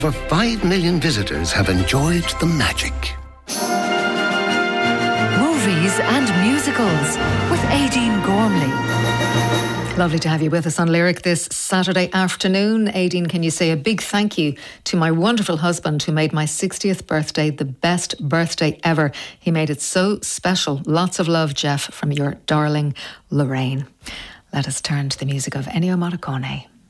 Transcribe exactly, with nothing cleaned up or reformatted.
Over five million visitors have enjoyed the magic. Movies and musicals with Aideen Gormley. Lovely to have you with us on Lyric this Saturday afternoon. Aideen, can you say a big thank you to my wonderful husband who made my sixtieth birthday the best birthday ever. He made it so special. Lots of love, Jeff, from your darling Lorraine. Let us turn to the music of Ennio Morricone.